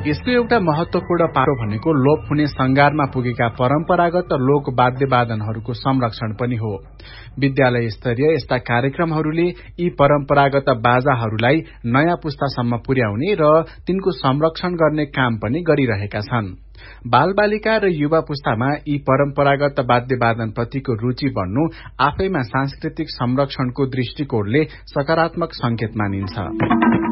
यसको एउटा महत्वपूर्ण पाटो भनेको लोप हुने संगारमा पुगेका परम्परागत लोक वाद्यवादनहरूको संरक्षण पनि हो। विद्यालय स्तरीय यस्ता कार्यक्रमहरूले यी परम्परागत बाजाहरूलाई नयाँ पुस्तासम्म पुर्याउने र तिनको संरक्षण गर्ने काम पनि गरिरहेका छन्। बालबालिका र युवा पुस्तामा यी परम्परागत वाद्यवादन प्रतिको रुचि बढ्नु आफैमा सांस्कृतिक संरक्षणको दृष्टिकोणले सकारात्मक संकेत मानिन्छ।